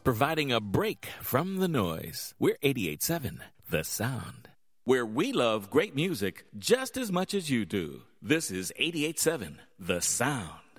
providing a break from the noise. We're 88.7 The Sound, where we love great music just as much as you do. This is 88.7 The Sound.